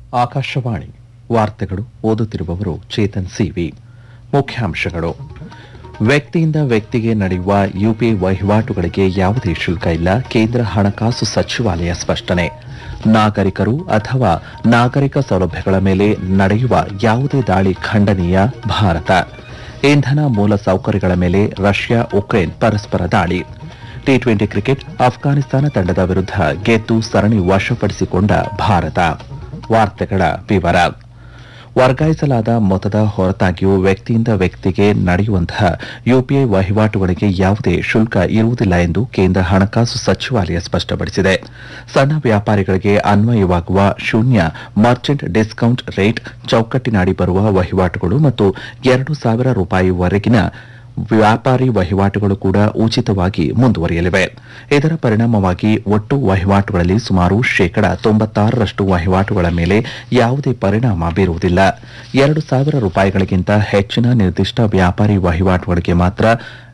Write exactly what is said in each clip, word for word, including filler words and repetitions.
ಆಕಾಶವಾಣಿ ವಾರ್ತೆಗಳು ಓದುತ್ತಿರುವವರು ಚೇತನ್ ಸಿವಿ. ಮುಖ್ಯಾಂಶಗಳು: ವ್ಯಕ್ತಿಯಿಂದ ವ್ಯಕ್ತಿಗೆ ನಡೆಯುವ ಯುಪಿಐ ವಹಿವಾಟುಗಳಿಗೆ ಯಾವುದೇ ಶುಲ್ಕ ಇಲ್ಲ, ಕೇಂದ್ರ ಹಣಕಾಸು ಸಚಿವಾಲಯ ಸ್ಪಷ್ಟನೆ. ನಾಗರಿಕರು ಅಥವಾ ನಾಗರಿಕ ಸೌಲಭ್ಯಗಳ ಮೇಲೆ ನಡೆಯುವ ಯಾವುದೇ ದಾಳಿ ಖಂಡನೀಯ, ಭಾರತ. ಇಂಧನ ಮೂಲ ಸೌಕರ್ಯಗಳ ಮೇಲೆ ರಷ್ಯಾ ಉಕ್ರೇನ್ ಪರಸ್ಪರ ದಾಳಿ. ಟಿ ಟ್ವೆಂಟಿ ಕ್ರಿಕೆಟ್ ಅಫ್ಘಾನಿಸ್ತಾನ ತಂಡದ ವಿರುದ್ಧ ಗೆದ್ದು ಸರಣಿ ವಶಪಡಿಸಿಕೊಂಡ ಭಾರತ. ವಾರ್ತೆಗಳ ವಿವರ. ವರ್ಗಾಯಿಸಲಾದ ಮೊತ್ತದ ಹೊರತಾಗಿಯೂ ವ್ಯಕ್ತಿಯಿಂದ ವ್ಯಕ್ತಿಗೆ ನಡೆಯುವಂತಹ ಯುಪಿಐ ವಹಿವಾಟುಗಳಿಗೆ ಯಾವುದೇ ಶುಲ್ಕ ಇರುವುದಿಲ್ಲ ಎಂದು ಕೇಂದ್ರ ಹಣಕಾಸು ಸಚಿವಾಲಯ ಸ್ಪಷ್ಟಪಡಿಸಿದೆ. ಸಣ್ಣ ವ್ಯಾಪಾರಿಗಳಿಗೆ ಅನ್ವಯವಾಗುವ ಶೂನ್ಯ ಮರ್ಚೆಂಟ್ ಡಿಸ್ಕೌಂಟ್ ರೇಟ್ ಚೌಕಟ್ಟಿನಡಿ ಬರುವ ವಹಿವಾಟುಗಳು ಮತ್ತು ಎರಡು ಸಾವಿರ ರೂಪಾಯಿವರೆಗಿನ ವ್ಯಾಪಾರಿ ವಹಿವಾಟುಗಳು ಕೂಡ ಉಚಿತವಾಗಿ ಮುಂದುವರಿಯಲಿವೆ. ಇದರ ಪರಿಣಾಮವಾಗಿ ಒಟ್ಟು ವಹಿವಾಟುಗಳಲ್ಲಿ ಸುಮಾರು ಶೇಕಡ ತೊಂಬತ್ತಾರರಷ್ಟು ವಹಿವಾಟುಗಳ ಮೇಲೆ ಯಾವುದೇ ಪರಿಣಾಮ ಬೀರುವುದಿಲ್ಲ. ಎರಡು ಸಾವಿರ ರೂಪಾಯಿಗಳಿಗಿಂತ ಹೆಚ್ಚಿನ ನಿರ್ದಿಷ್ಟ ವ್ಯಾಪಾರಿ ವಹಿವಾಟುಗಳಿಗೆ ಮಾತ್ರ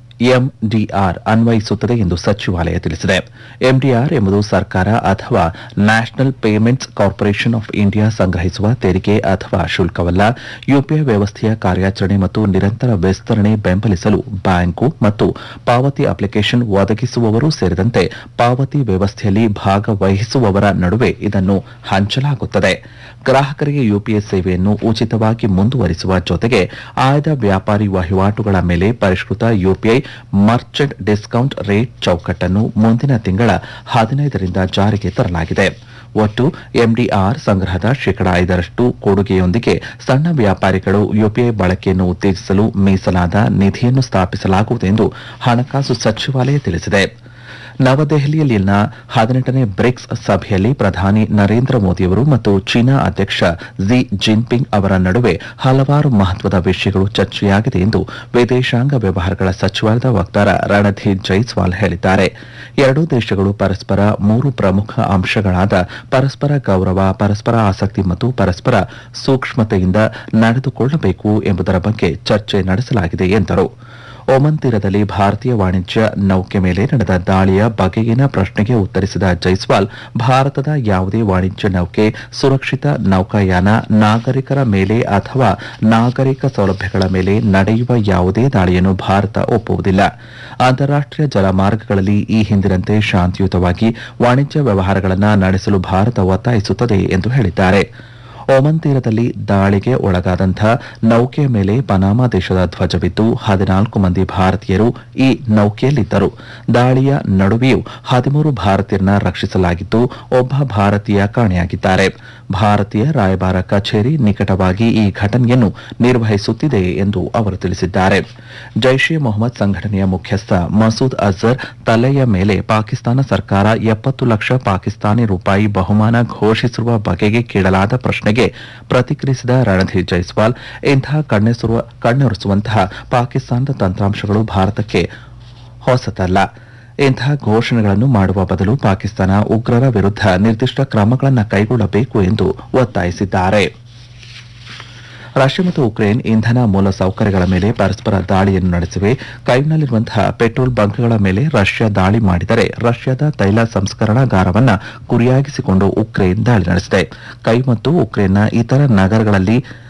ಎಂಡಿಆರ್ ಅನ್ವಯಿಸುತ್ತದೆ ಎಂದು ಸಚಿವಾಲಯ ತಿಳಿಸಿದೆ. ಎಂಡಿಆರ್ ಎಂಬುದು ಸರ್ಕಾರ ಅಥವಾ national payments corporation of India ಸಂಗ್ರಹಿಸುವ ತೆರಿಗೆ ಅಥವಾ ಶುಲ್ಕವಲ್ಲ. ಯುಪಿಐ ವ್ಯವಸ್ಥೆಯ ಕಾರ್ಯಾಚರಣೆ ಮತ್ತು ನಿರಂತರ ವಿಸ್ತರಣೆ ಬೆಂಬಲಿಸಲು ಬ್ಯಾಂಕು ಮತ್ತು ಪಾವತಿ ಅಪ್ಲಿಕೇಶನ್ ಒದಗಿಸುವವರು ಸೇರಿದಂತೆ ಪಾವತಿ ವ್ಯವಸ್ಥೆಯಲ್ಲಿ ಭಾಗವಹಿಸುವವರ ನಡುವೆ ಇದನ್ನು ಹಂಚಲಾಗುತ್ತದೆ. ಗ್ರಾಹಕರಿಗೆ ಯುಪಿಐ ಸೇವೆಯನ್ನು ಉಚಿತವಾಗಿ ಮುಂದುವರಿಸುವ ಜೊತೆಗೆ ಆಯ್ದ ವ್ಯಾಪಾರಿ ವಹಿವಾಟುಗಳ ಮೇಲೆ ಪರಿಷ್ಕೃತ ಯುಪಿಐ ಮರ್ಚೆಂಟ್ ಡಿಸ್ಕೌಂಟ್ ರೇಟ್ ಚೌಕಟ್ಟನ್ನು ಮುಂದಿನ ತಿಂಗಳ ಹದಿನೈದರಿಂದ ಜಾರಿಗೆ ತರಲಾಗಿದೆ. ಒಟ್ಟು ಎಂಡಿಆರ್ ಸಂಗ್ರಹದ ಶೇಕಡ ಐದರಷ್ಟು ಕೊಡುಗೆಯೊಂದಿಗೆ ಸಣ್ಣ ವ್ಯಾಪಾರಿಗಳು ಯುಪಿಐ ಬಳಕೆಯನ್ನು ಉತ್ತೇಜಿಸಲು ಮೀಸಲಾದ ನಿಧಿಯನ್ನು ಸ್ಥಾಪಿಸಲಾಗುವುದು ಎಂದು ಹಣಕಾಸು ಸಚಿವಾಲಯ ತಿಳಿಸಿದೆ. ನವದೆಹಲಿಯಲ್ಲಿನ ಹದಿನೆಂಟನೇ ಬ್ರಿಕ್ಸ್ ಸಭೆಯಲ್ಲಿ ಪ್ರಧಾನಿ ನರೇಂದ್ರ ಮೋದಿಯವರು ಮತ್ತು ಚೀನಾ ಅಧ್ಯಕ್ಷ ಝಿ ಜಿನ್ಪಿಂಗ್ ಅವರ ನಡುವೆ ಹಲವಾರು ಮಹತ್ವದ ವಿಷಯಗಳು ಚರ್ಚೆಯಾಗಿದೆ ಎಂದು ವಿದೇಶಾಂಗ ವ್ಯವಹಾರಗಳ ಸಚಿವಾಲಯದ ವಕ್ತಾರ ರಣಧೀರ್ ಜೈಸ್ವಾಲ್ ಹೇಳಿದ್ದಾರೆ. ಎರಡೂ ದೇಶಗಳು ಪರಸ್ಪರ ಮೂರು ಪ್ರಮುಖ ಅಂಶಗಳಾದ ಪರಸ್ಪರ ಗೌರವ, ಪರಸ್ಪರ ಆಸಕ್ತಿ ಮತ್ತು ಪರಸ್ಪರ ಸೂಕ್ಷ್ಮತೆಯಿಂದ ನಡೆದುಕೊಳ್ಳಬೇಕು ಎಂಬುದರ ಬಗ್ಗೆ ಚರ್ಚೆ ನಡೆಸಲಾಗಿದೆ ಎಂದರು. ಒಮನ್ ತೀರದಲ್ಲಿ ಭಾರತೀಯ ವಾಣಿಜ್ಯ ನೌಕೆ ಮೇಲೆ ನಡೆದ ದಾಳಿಯ ಬಗೆಗಿನ ಪ್ರಶ್ನೆಗೆ ಉತ್ತರಿಸಿದ ಜೈಸ್ವಾಲ್, ಭಾರತದ ಯಾವುದೇ ವಾಣಿಜ್ಯ ನೌಕೆ, ಸುರಕ್ಷಿತ ನೌಕಾಯಾನ, ನಾಗರಿಕರ ಮೇಲೆ ಅಥವಾ ನಾಗರಿಕ ಸೌಲಭ್ಯಗಳ ಮೇಲೆ ನಡೆಯುವ ಯಾವುದೇ ದಾಳಿಯನ್ನು ಭಾರತ ಒಪ್ಪುವುದಿಲ್ಲ. ಅಂತಾರಾಷ್ಟೀಯ ಜಲಮಾರ್ಗಗಳಲ್ಲಿ ಈ ಹಿಂದಿನಂತೆ ಶಾಂತಿಯುತವಾಗಿ ವಾಣಿಜ್ಯ ವ್ಯವಹಾರಗಳನ್ನು ನಡೆಸಲು ಭಾರತ ಒತ್ತಾಯಿಸುತ್ತದೆ ಎಂದು ಹೇಳಿದ್ದಾರೆ. ಒಮನ್ ತೀರದಲ್ಲಿ ದಾಳಿಗೆ ಒಳಗಾದಂತಹ ನೌಕೆಯ ಮೇಲೆ ಪನಾಮಾ ದೇಶದ ಧ್ವಜವಿದ್ದು ಹದಿನಾಲ್ಕು ಮಂದಿ ಭಾರತೀಯರು ಈ ನೌಕೆಯಲ್ಲಿದ್ದರು. ದಾಳಿಯ ನಡುವೆಯೂ ಹದಿಮೂರು ಭಾರತೀಯರನ್ನ ರಕ್ಷಿಸಲಾಗಿದ್ದು ಒಬ್ಬ ಭಾರತೀಯ ಕಾಣೆಯಾಗಿದ್ದಾರೆ. ಭಾರತೀಯ ರಾಯಭಾರ ಕಚೇರಿ ನಿಕಟವಾಗಿ ಈ ಘಟನೆಯನ್ನು ನಿರ್ವಹಿಸುತ್ತಿದೆ ಎಂದು ಅವರು ತಿಳಿಸಿದ್ದಾರೆ. ಜೈಷ್ ಎ ಮೊಹಮ್ಮದ್ ಸಂಘಟನೆಯ ಮುಖ್ಯಸ್ಥ ಮಸೂದ್ ಅಜರ್ ತಲೆಯ ಮೇಲೆ ಪಾಕಿಸ್ತಾನ ಸರ್ಕಾರ ಎಪ್ಪತ್ತು ಲಕ್ಷ ಪಾಕಿಸ್ತಾನಿ ರೂಪಾಯಿ ಬಹುಮಾನ ಘೋಷಿಸಿರುವ ಬಗೆಗೆ ಕೇಳಲಾದ ಪ್ರಶ್ನೆಗೆ ಪ್ರತಿಕ್ರಿಯಿಸಿದ ರಣಧೀರ್ ಜೈಸ್ವಾಲ್, ಇಂತಹ ಕಣ್ಣೊರೆಸುವಂತಹ ಪಾಕಿಸ್ತಾನದ ತಂತ್ರಾಂಶಗಳು ಭಾರತಕ್ಕೆ ಹೊಸತಲ್ಲ. ಇಂತಹ ಘೋಷಣೆಗಳನ್ನು ಮಾಡುವ ಬದಲು ಪಾಕಿಸ್ತಾನ ಉಗ್ರರ ವಿರುದ್ಧ ನಿರ್ದಿಷ್ಟ ಕ್ರಮಗಳನ್ನು ಕೈಗೊಳ್ಳಬೇಕು ಎಂದು ಒತ್ತಾಯಿಸಿದ್ದಾರೆ. ರಷ್ಯಾ ಮತ್ತು ಉಕ್ರೇನ್ ಇಂಧನ ಮೂಲ ಸೌಕರ್ಯಗಳ ಮೇಲೆ ಪರಸ್ಪರ ದಾಳಿಯನ್ನು ನಡೆಸಿವೆ. ಕೈವ್ನಲ್ಲಿರುವಂತಹ ಪೆಟ್ರೋಲ್ ಬಂಕ್ಗಳ ಮೇಲೆ ರಷ್ಯಾ ದಾಳಿ ಮಾಡಿದರೆ ರಷ್ಯಾದ ತೈಲ ಸಂಸ್ಕರಣಾಗಾರವನ್ನು ಗುರಿಯಾಗಿಸಿಕೊಂಡು ಉಕ್ರೇನ್ ದಾಳಿ ನಡೆಸಿದೆ. ಕೈ ಮತ್ತು ಉಕ್ರೇನ್ನ ಇತರ ನಗರಗಳಲ್ಲಿ